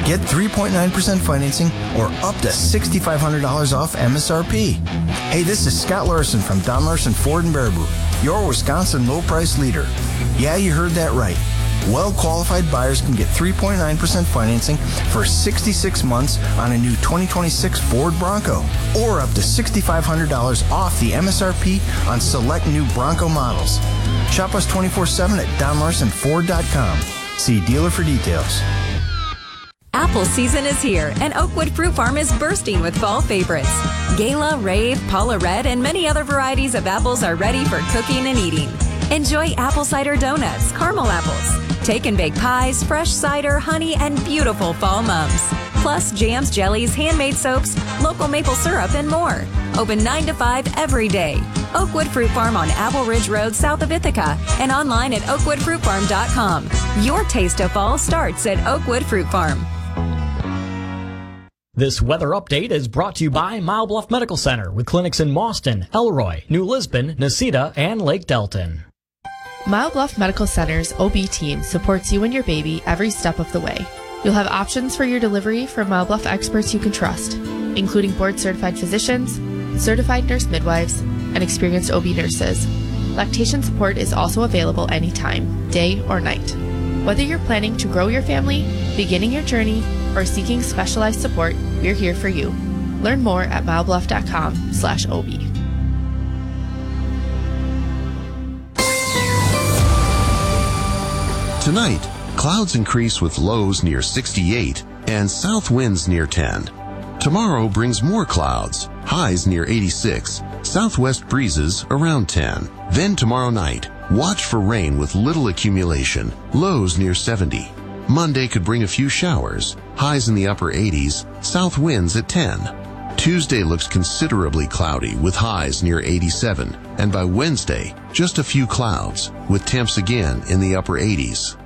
Get 3.9% financing or up to $6,500 off MSRP. Hey, this is Scott Larson from Don Larson Ford in Baraboo, your Wisconsin low-price leader. Yeah, you heard that right. Well-qualified buyers can get 3.9% financing for 66 months on a new 2026 Ford Bronco, or up to $6,500 off the MSRP on select new Bronco models. Shop us 24/7 at DonLarsonFord.com. See dealer for details. Apple season is here, and Oakwood Fruit Farm is bursting with fall favorites. Gala, Rave, Paula Red, and many other varieties of apples are ready for cooking and eating. Enjoy apple cider donuts, caramel apples, take and bake pies, fresh cider, honey, and beautiful fall mums. Plus jams, jellies, handmade soaps, local maple syrup, and more. Open 9 to 5 every day. Oakwood Fruit Farm on Apple Ridge Road south of Ithaca and online at oakwoodfruitfarm.com. Your taste of fall starts at Oakwood Fruit Farm. This weather update is brought to you by Mile Bluff Medical Center with clinics in Mauston, Elroy, New Lisbon, Necedah, and Lake Delton. Mile Bluff Medical Center's OB team supports you and your baby every step of the way. You'll have options for your delivery from Mile Bluff experts you can trust, including board-certified physicians, certified nurse midwives, and experienced OB nurses. Lactation support is also available anytime, day or night. Whether you're planning to grow your family, beginning your journey, or seeking specialized support, we're here for you. Learn more at milebluff.com/OB. Tonight, clouds increase with lows near 68 and south winds near 10. Tomorrow brings more clouds, highs near 86, southwest breezes around 10. Then tomorrow night, watch for rain with little accumulation, lows near 70. Monday could bring a few showers, highs in the upper 80s, south winds at 10. Tuesday looks considerably cloudy with highs near 87, and by Wednesday, just a few clouds with temps again in the upper 80s.